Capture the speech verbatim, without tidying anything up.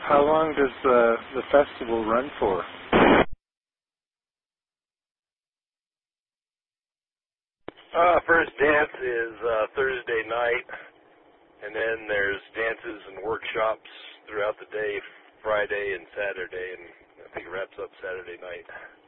How long does the the festival run for? Uh, first dance is uh, Thursday night, and then there's dances and workshops throughout the day, Friday and Saturday, and I think it wraps up Saturday night.